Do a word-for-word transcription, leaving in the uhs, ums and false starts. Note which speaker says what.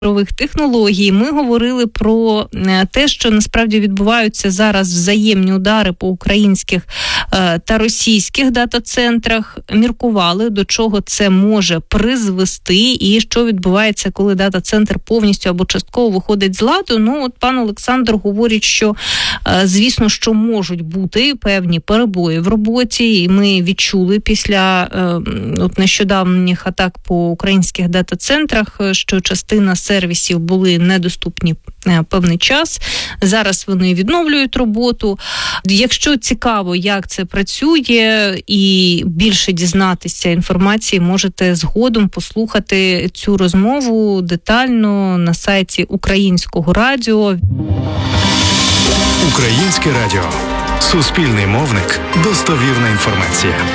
Speaker 1: цифрових технологій. Ми говорили про те, що насправді відбуваються зараз взаємні удари по українських та російських дата-центрах. Міркували, до чого це може призвести і що відбувається, коли дата-центр повністю або частково виходить з ладу. Ну, от пан Олександр говорить, що, звісно, що можуть бути певні перебої в роботі, і ми відчули після от нещодавніх атак по українських дата-центрах, що частина сервісів були недоступні певний час. Зараз вони відновлюють роботу. Якщо цікаво, як це працює і більше дізнатися інформації, можете згодом послухати цю розмову детально на сайті Українського радіо.
Speaker 2: Українське радіо. Суспільний мовник. Достовірна інформація.